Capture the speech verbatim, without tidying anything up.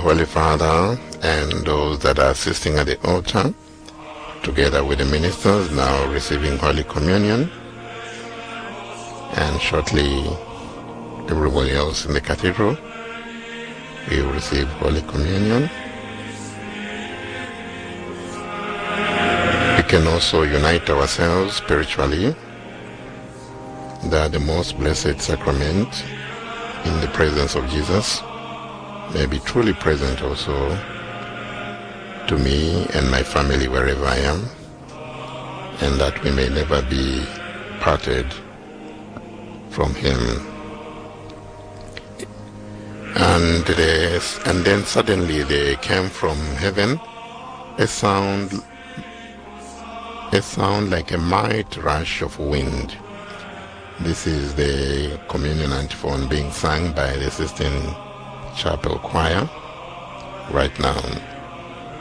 Holy Father and those that are assisting at the altar, together with the ministers, now receiving Holy Communion, and shortly everybody else in the cathedral will receive Holy Communion. We can also unite ourselves spiritually, that the most blessed sacrament in the presence of Jesus may be truly present also to me and my family wherever I am, and that we may never be parted from him. And, the, and then suddenly there came from heaven a sound, a sound like a mighty rush of wind. This is the communion antiphon being sung by the Sistine Chapel Choir right now.